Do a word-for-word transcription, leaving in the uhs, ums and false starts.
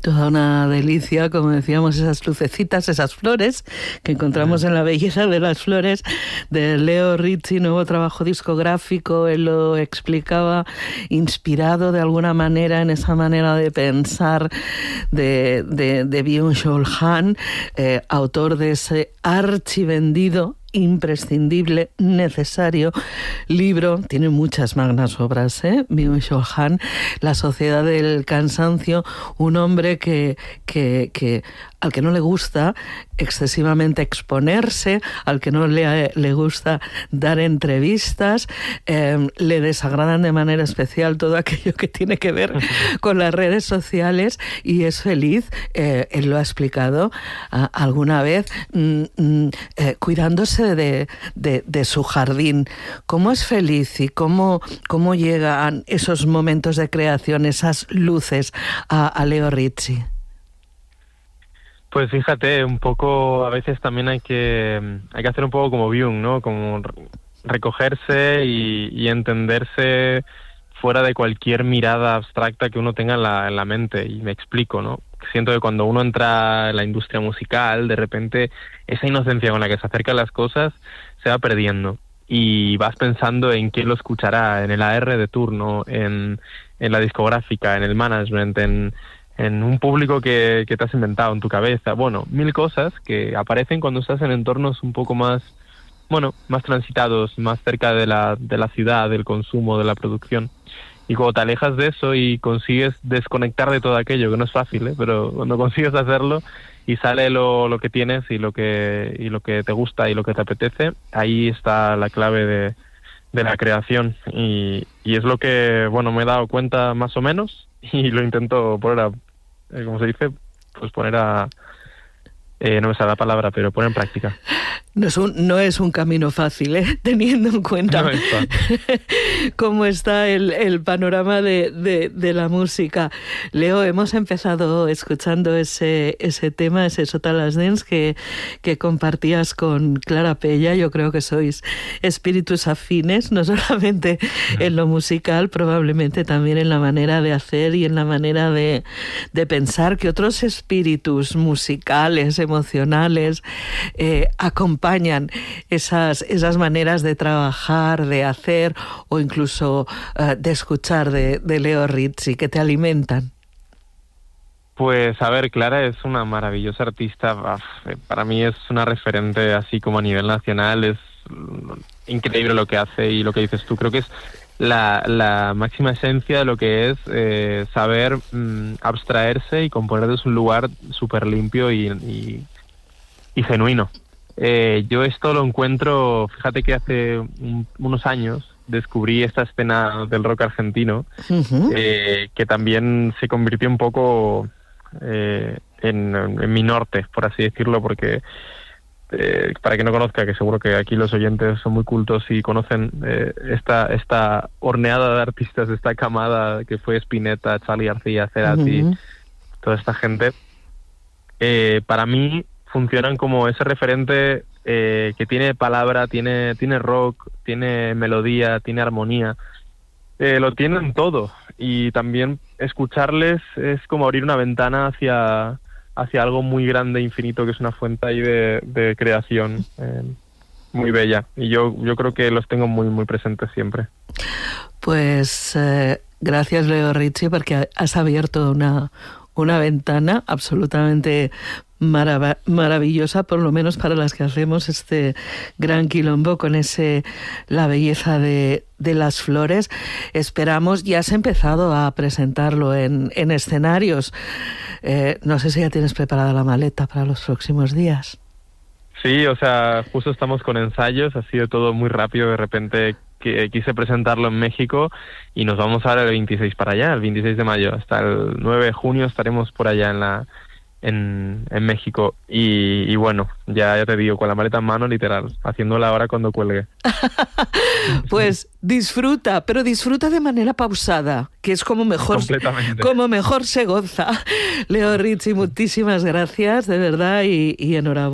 Toda una delicia, como decíamos, esas lucecitas, esas flores que encontramos en la belleza de las flores de Leo Ricci, nuevo trabajo discográfico. Él lo explicaba, inspirado de alguna manera en esa manera de pensar de, de, de Byung-Chul Han, eh, autor de ese archivendido, imprescindible, necesario libro. Tiene muchas magnas obras, ¿eh? Byung-Chul Han, La sociedad del cansancio, un hombre que, que, que al que no le gusta excesivamente exponerse, al que no le, le gusta dar entrevistas, eh, le desagradan de manera especial todo aquello que tiene que ver con las redes sociales, y es feliz, eh, él lo ha explicado uh, alguna vez, mm, mm, eh, cuidándose de, de, de su jardín. ¿Cómo es feliz y cómo, cómo llegan esos momentos de creación, esas luces a, a Leo Ricci? Pues fíjate, un poco, a veces también hay que hay que hacer un poco como Byung, ¿no? Como recogerse y, y entenderse fuera de cualquier mirada abstracta que uno tenga en la, en la mente. Y me explico, ¿no? Siento que cuando uno entra en la industria musical, de repente esa inocencia con la que se acercan las cosas se va perdiendo. Y vas pensando en quién lo escuchará, en el A R de turno, en, en la discográfica, en el management, en... en un público que, que te has inventado en tu cabeza. Bueno, mil cosas que aparecen cuando estás en entornos un poco más, bueno, más transitados, más cerca de la, de la ciudad, del consumo, de la producción. Y cuando te alejas de eso y consigues desconectar de todo aquello, que no es fácil, ¿eh? Pero cuando consigues hacerlo y sale lo, lo que tienes y lo que, y lo que te gusta y lo que te apetece, ahí está la clave de, de la creación. Y, y es lo que, bueno, me he dado cuenta más o menos, y lo intento poner a, eh, ¿cómo se dice? Pues poner a... Eh, no me sale la palabra, pero poner en práctica. No es un, no es un camino fácil, ¿eh? Teniendo en cuenta no está. cómo está el, el panorama de, de, de la música. Leo, hemos empezado escuchando ese, ese tema, ese Sotalas Dance que, que compartías con Clara Pella. Yo creo que sois espíritus afines, no solamente en lo musical, probablemente también en la manera de hacer y en la manera de, de pensar, que otros espíritus musicales, emocionales, eh, acompañan acompañan esas, esas maneras de trabajar, de hacer o incluso uh, de escuchar de, de Leo Ricci, que te alimentan. Pues a ver, Clara es una maravillosa artista. Para mí es una referente, así como a nivel nacional. Es increíble lo que hace y lo que dices tú. Creo que es la, la máxima esencia de lo que es eh, saber mm, abstraerse y componer desde un lugar súper limpio y, y, y genuino. Eh, yo esto lo encuentro, fíjate que hace un, unos años descubrí esta escena del rock argentino, uh-huh. eh, que también se convirtió un poco eh, en, en mi norte, por así decirlo, porque eh, para quien no conozca, que seguro que aquí los oyentes son muy cultos y conocen eh, esta, esta horneada de artistas, esta camada que fue Spinetta, Charly García, Cerati, uh-huh. toda esta gente, eh, para mí funcionan como ese referente eh, que tiene palabra, tiene tiene rock, tiene melodía, tiene armonía, eh, lo tienen todo, y también escucharles es como abrir una ventana hacia hacia algo muy grande, infinito, que es una fuente ahí de, de creación eh, muy bella, y yo yo creo que los tengo muy muy presentes siempre. Pues eh, gracias, Leo Ricci, porque has abierto una una ventana absolutamente Marav- maravillosa, por lo menos para las que hacemos este gran quilombo con ese La belleza de, de las flores. Esperamos, ya has empezado a presentarlo en, en escenarios. Eh, no sé si ya tienes preparada la maleta para los próximos días. Sí, o sea, justo estamos con ensayos, ha sido todo muy rápido, de repente que quise presentarlo en México y nos vamos ahora el veintiséis para allá, el veintiséis de mayo, hasta el nueve de junio estaremos por allá en la En, en México, y, y bueno, ya, ya te digo, con la maleta en mano, literal, haciéndola ahora cuando cuelgue. Pues disfruta, pero disfruta de manera pausada, que es como mejor, como mejor se goza. Leo Ricci, muchísimas gracias, de verdad, y, y enhorabuena.